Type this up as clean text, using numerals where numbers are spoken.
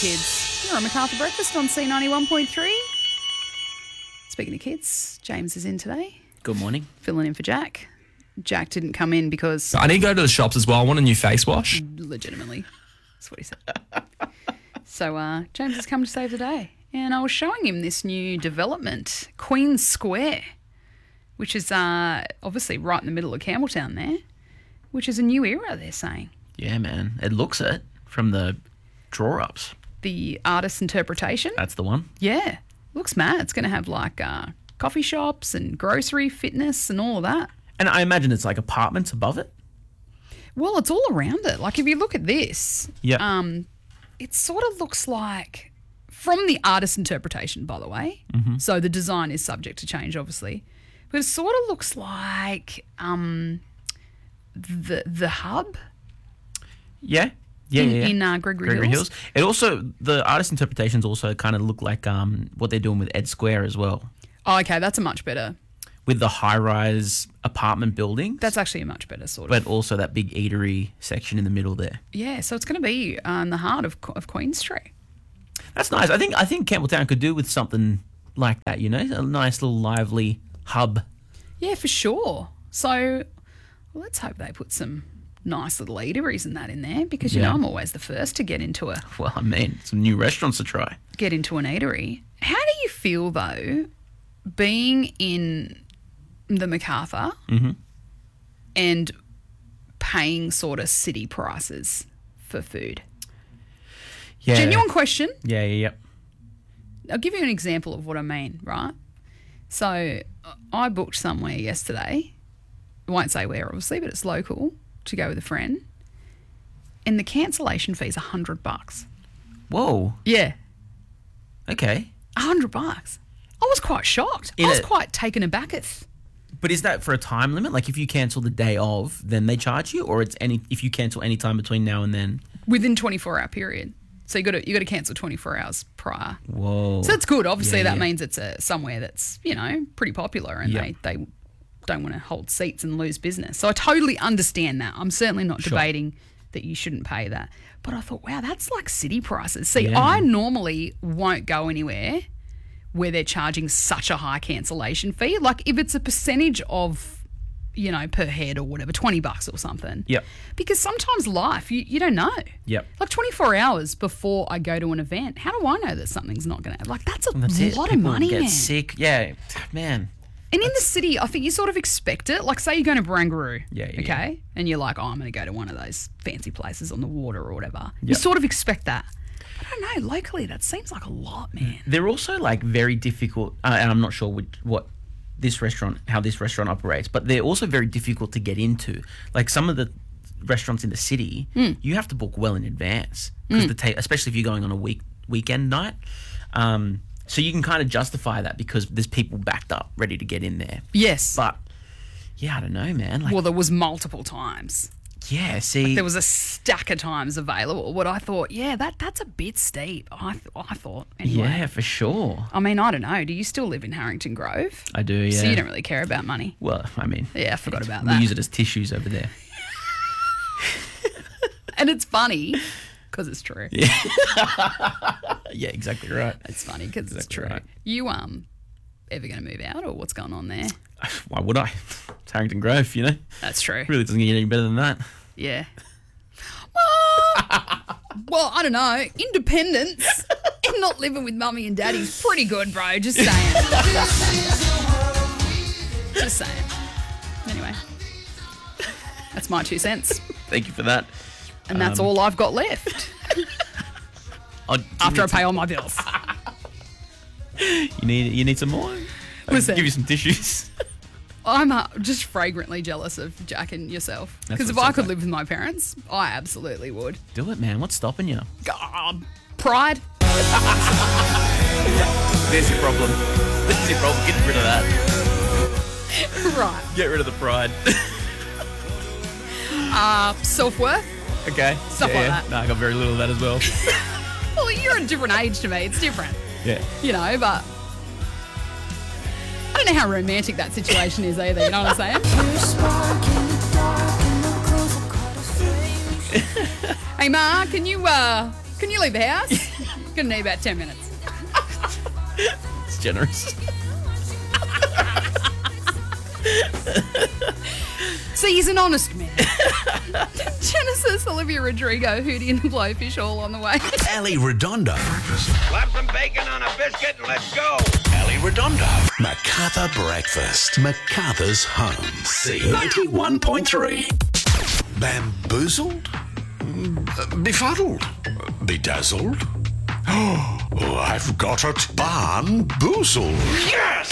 kids. You're on MacArthur Breakfast on C91.3. Speaking of kids, James is in today. Good morning. Filling in for Jack. Jack didn't come in because... I need to go to the shops as well. I want a new face wash. Legitimately. That's what he said. So James has come to save the day. And I was showing him this new development, Queen's Square, which is obviously right in the middle of Campbelltown there, which is a new era, they're saying. Yeah, man. It looks it from the draw-ups. The artist's interpretation. That's the one. Yeah. Looks mad. It's going to have like coffee shops and grocery, fitness and all of that. And I imagine it's like apartments above it. Well, it's all around it. Like if you look at this, it sort of looks like, from the artist's interpretation, by the way, so the design is subject to change, obviously, but it sort of looks like the hub. Yeah. In Gregory Hills. It also, the artist interpretations also kind of look like what they're doing with Ed Square as well. Oh, okay, that's a much better. With the high-rise apartment buildings. That's actually a much better sort of. But also that big eatery section in the middle there. Yeah, so it's going to be in the heart of Queen Street. That's nice. I think Campbelltown could do with something like that, you know, a nice little lively hub. Yeah, for sure. So let's hope they put some nice little eateries and that in there because, you know, I'm always the first to get into some new restaurants to try. Get into an eatery. How do you feel, though, being in the MacArthur and paying sort of city prices for food? Yeah. Genuine question. Yeah. I'll give you an example of what I mean, right? So I booked somewhere yesterday. I won't say where, obviously, but it's local, to go with a friend. And the cancellation fee is $100. Whoa. Yeah. Okay. $100. I was quite shocked. I was quite taken aback at. But is that for a time limit? Like if you cancel the day of, then they charge you, or it's if you cancel any time between now and then? Within 24-hour period. So you got to cancel 24 hours prior. Whoa. So that's good. Obviously, that means it's somewhere that's, you know, pretty popular and they don't want to hold seats and lose business. So I totally understand that. I'm certainly not debating that you shouldn't pay that. But I thought, wow, that's like city prices. See, I normally won't go anywhere where they're charging such a high cancellation fee. Like if it's a percentage of, you know, per head or whatever, $20 or something. Yep. Because sometimes life, you don't know. Yep. Like 24 hours before I go to an event, how do I know that something's not going to... Like that's a lot of People money, get man. sick. Yeah, man. And in the city, I think you sort of expect it. Like say you're going to Barangaroo, yeah. And you're like, oh, I'm going to go to one of those fancy places on the water or whatever. You Yep. sort of expect that. But I don't know, locally that seems like a lot, man. They're also like very difficult, and I'm not sure how this restaurant operates, but they're also very difficult to get into. Like some of the restaurants in the city, you have to book well in advance, because especially if you're going on a weekend night. So you can kind of justify that because there's people backed up ready to get in there. Yes. But yeah, I don't know, man. Like, well, there was multiple times. Yeah, see. There was a stack of times available. What I thought, that's a bit steep. I thought, anyway. Yeah, for sure. I mean, I don't know. Do you still live in Harrington Grove? I do, yeah. So you don't really care about money? Well, I mean. Yeah, I forgot about that. We use it as tissues over there. And it's funny because it's true. Yeah. Yeah, exactly right. It's funny because it's true. Right. You ever going to move out or what's going on there? Why would I? It's Harrington Grove, you know. That's true. Really doesn't get any better than that. Yeah. Well, I don't know. Independence and not living with mummy and daddy's pretty good, bro. Just saying. Just saying. Anyway, that's my 2 cents. Thank you for that. And that's all I've got left. After I pay all my bills. You need some more? I'll give you some tissues. I'm just fragrantly jealous of Jack and yourself. Because if I could live with my parents, I absolutely would. Do it, man. What's stopping you? Pride. There's your problem. There's your problem. Get rid of that. Right. Get rid of the pride. Self-worth. Okay. Stuff like that. No, I got very little of that as well. Well, you're a different age to me. It's different. Yeah. You know, but I don't know how romantic that situation is either. You know what I'm saying? Hey, Ma, can you Can you leave the house? Gonna need about 10 minutes. It's generous. See, he's an honest man. Genesis, Olivia Rodrigo, Hootie and the Blowfish all on the way. Ali Redondo. Slap some bacon on a biscuit and let's go. Ali Redondo. Macarthur Breakfast. Macarthur's home. C91.3. Bamboozled? Befuddled? Bedazzled? Oh, I've got it. Barn-boozled. Yes!